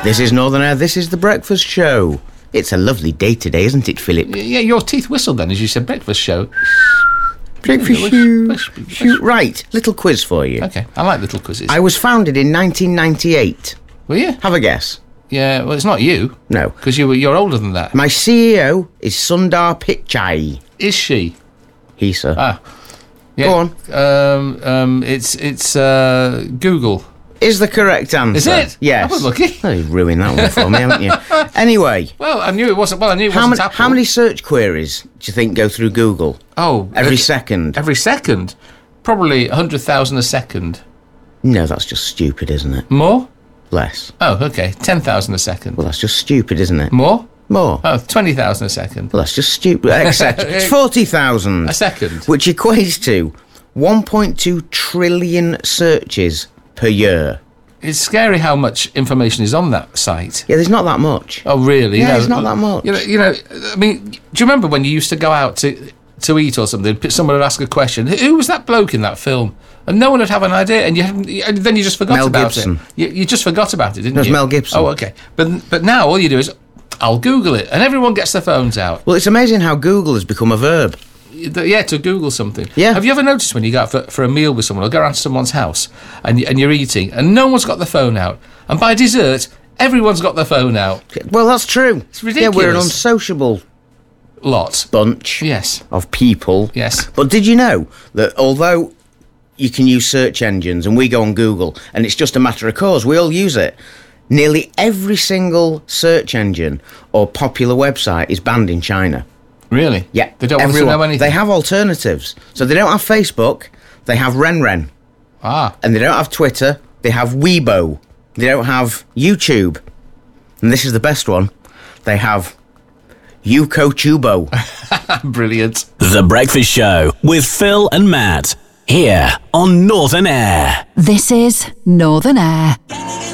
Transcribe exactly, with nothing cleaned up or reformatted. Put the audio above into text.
This is Northern Air, this is The Breakfast Show. It's a lovely day today, isn't it, Philip? Yeah, your teeth whistled then as you said breakfast show. Breakfast Show. Shoot. Right, little quiz for you. Okay, I like little quizzes. I was founded in nineteen ninety-eight. Were you? Have a guess. Yeah, well, it's not you. No. Because you were, you're older than that. My C E O is Sundar Pichai. Is she? He, sir. Ah. Yeah. Go on. Um, um, it's it's uh, Google. Is the correct answer. Is it? Yes. I was lucky. Oh, you've ruined that one for me, haven't you? Anyway. Well, I knew it wasn't. Well, I knew it how wasn't many, Apple. How many search queries do you think go through Google? Oh, Every uh, second. Every second, probably a hundred thousand a second. No, that's just stupid, isn't it? More? Less. Oh, okay, ten thousand a second. Well, that's just stupid, isn't it? More? More. Oh, twenty thousand a second. Well, that's just stupid. et cetera. It's forty thousand. A second. Which equates to one point two trillion searches per year. It's scary how much information is on that site. Yeah, there's not that much. Oh, really? Yeah, you know, it's not that much. You know, you know, I mean, do you remember when you used to go out to to eat or something? Someone would ask a question. Who was that bloke in that film? And no one would have an idea, and you hadn't, and then you just forgot Mel about Gibson. it. You, you just forgot about it, didn't It was you? Mel Gibson. Oh, okay. But but now all you do is, I'll Google it, and everyone gets their phones out. Well, it's amazing how Google has become a verb. Yeah, to Google something. Yeah. Have you ever noticed when you go out for, for a meal with someone or go around to someone's house and, you, and you're eating and no one's got their phone out, and by dessert, everyone's got their phone out? Well, that's true. It's ridiculous. Yeah, we're an unsociable Lot. bunch Yes. of people. Yes. But did you know that although you can use search engines and we go on Google and it's just a matter of course, we all use it, nearly every single search engine or popular website is banned in China. Really? Yeah. They don't want us to everyone. know anything? They have alternatives. So they don't have Facebook, they have Renren. Ah. And they don't have Twitter, they have Weibo. They don't have YouTube. And this is the best one. They have YouCoTubo. Brilliant. The Breakfast Show with Phil and Matt. Here on Northern Air. This is Northern Air.